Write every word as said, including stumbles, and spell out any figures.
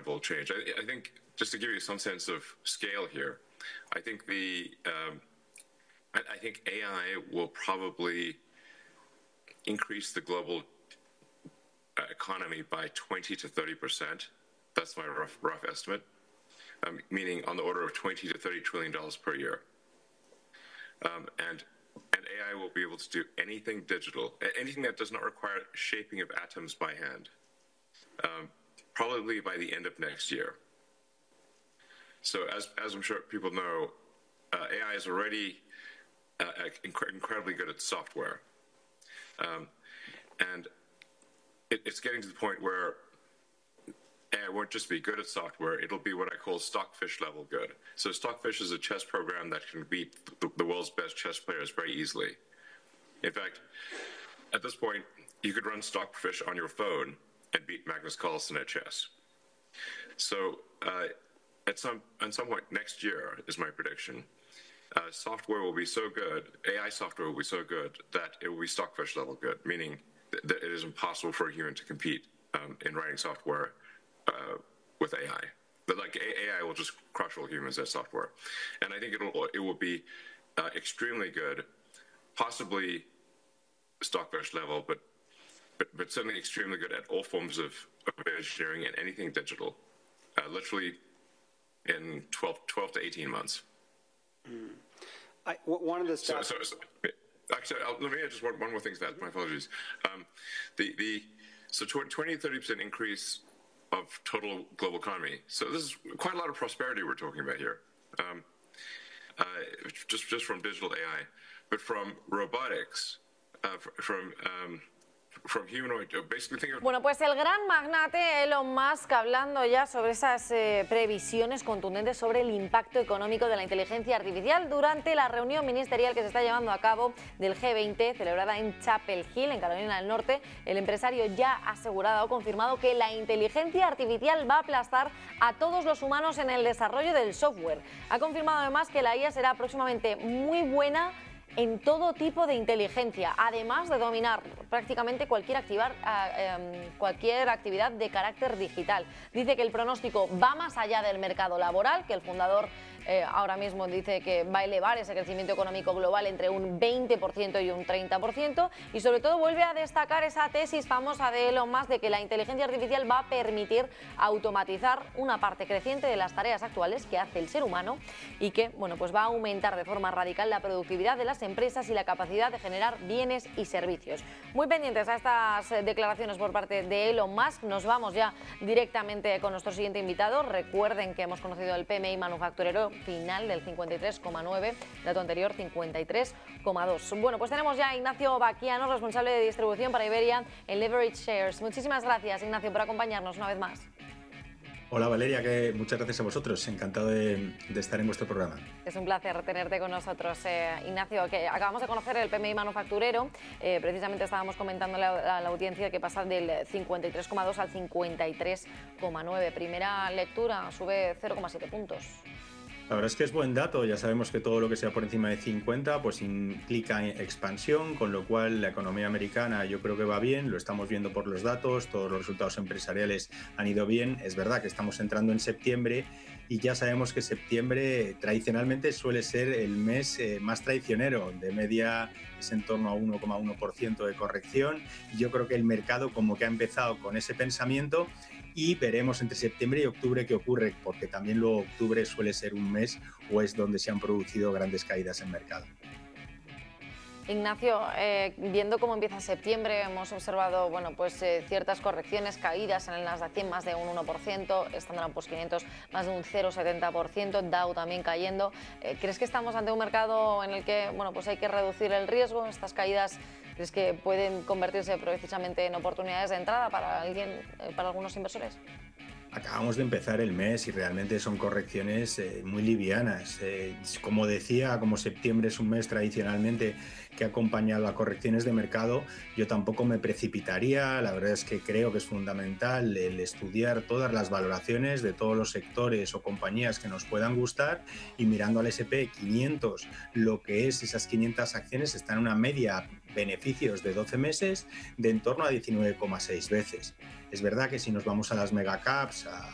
incredible change. I, I think, just to give you some sense of scale here, I think the um, I, I think A I will probably increase the global uh, economy by twenty to thirty percent. That's my rough rough estimate, um, meaning on the order of twenty to thirty trillion dollars per year. Um, and and A I will be able to do anything digital, anything that does not require shaping of atoms by hand, um, probably by the end of next year. So as, as I'm sure people know, uh, A I is already uh, inc- incredibly good at software. Um, and it, it's getting to the point where A I won't just be good at software, it'll be what I call stockfish level good. So Stockfish is a chess program that can beat the, the world's best chess players very easily. In fact, at this point, you could run Stockfish on your phone and beat Magnus Carlsen at chess. So uh, at some at some point next year is my prediction. Uh, software will be so good, A I software will be so good that it will be Stockfish level good, meaning th- that it is impossible for a human to compete um, in writing software uh, with A I. But like A I will just crush all humans at software, and I think it will it will be uh, extremely good, possibly Stockfish level, but but but certainly extremely good at all forms of, of engineering and anything digital, uh, literally in twelve, twelve to eighteen months. Mm. I, one of the so, so, so actually, I'll, let me add just one, one more thing to that. My apologies. Um, the the so twenty to thirty percent increase of total global economy. So this is quite a lot of prosperity we're talking about here. Um, uh, just just from digital A I, but from robotics, uh, from um, From humanoid, basically think of... Bueno, pues el gran magnate Elon Musk hablando ya sobre esas eh, previsiones contundentes sobre el impacto económico de la inteligencia artificial durante la reunión ministerial que se está llevando a cabo del G veinte celebrada en Chapel Hill, en Carolina del Norte. El empresario ya ha asegurado o confirmado que la inteligencia artificial va a aplastar a todos los humanos en el desarrollo del software. Ha confirmado además que la I A será próximamente muy buena en todo tipo de inteligencia, además de dominar prácticamente cualquier, activar, eh, cualquier actividad de carácter digital. Dice que el pronóstico va más allá del mercado laboral, que el fundador eh, ahora mismo dice que va a elevar ese crecimiento económico global entre un veinte por ciento y un treinta por ciento, y sobre todo vuelve a destacar esa tesis famosa de Elon Musk de que la inteligencia artificial va a permitir automatizar una parte creciente de las tareas actuales que hace el ser humano y que, bueno, pues va a aumentar de forma radical la productividad de las empresas y la capacidad de generar bienes y servicios. Muy pendientes a estas declaraciones por parte de Elon Musk. Nos vamos ya directamente con nuestro siguiente invitado. Recuerden que hemos conocido el P M I manufacturero final del cincuenta y tres coma nueve, dato anterior cincuenta y tres coma dos. Bueno, pues tenemos ya a Ignacio Baquiano, responsable de distribución para Iberia en Leverage Shares. Muchísimas gracias, Ignacio, por acompañarnos una vez más. Hola Valeria, que muchas gracias a vosotros, encantado de, de estar en vuestro programa. Es un placer tenerte con nosotros, eh, Ignacio, que acabamos de conocer el P M I manufacturero, eh, precisamente estábamos comentando a la, a la audiencia que pasa del cincuenta y tres coma dos al cincuenta y tres coma nueve, primera lectura, sube cero coma siete puntos. La verdad es que es buen dato, ya sabemos que todo lo que sea por encima de cincuenta pues implica expansión, con lo cual la economía americana yo creo que va bien, lo estamos viendo por los datos, todos los resultados empresariales han ido bien. Es verdad que estamos entrando en septiembre y ya sabemos que septiembre tradicionalmente suele ser el mes eh, más traicionero, de media es en torno a uno coma uno por ciento de corrección, y yo creo que el mercado como que ha empezado con ese pensamiento y veremos entre septiembre y octubre qué ocurre, porque también luego octubre suele ser un mes o es donde se han producido grandes caídas en mercado. Ignacio, eh, viendo cómo empieza septiembre, hemos observado bueno, pues, eh, ciertas correcciones, caídas en el Nasdaq cien más de un uno por ciento, Standard and Poor's quinientos más de un cero coma setenta por ciento, Dow también cayendo. Eh, ¿Crees que estamos ante un mercado en el que bueno, pues hay que reducir el riesgo? ¿Estas caídas crees que pueden convertirse precisamente en oportunidades de entrada para, alguien, eh, para algunos inversores? Acabamos de empezar el mes y realmente son correcciones eh, muy livianas. Eh, como decía, como septiembre es un mes tradicionalmente que ha acompañado a correcciones de mercado, yo tampoco me precipitaría. La verdad es que creo que es fundamental el estudiar todas las valoraciones de todos los sectores o compañías que nos puedan gustar, y mirando al ese and pe quinientos, lo que es esas quinientas acciones están en una media beneficios de doce meses de en torno a diecinueve coma seis veces. Es verdad que si nos vamos a las megacaps, a